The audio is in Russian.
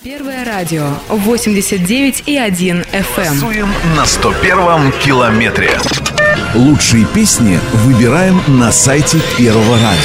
Первое радио 89,1 FM. Танцуем на 101-м километре. Лучшие песни выбираем на сайте Первого радио.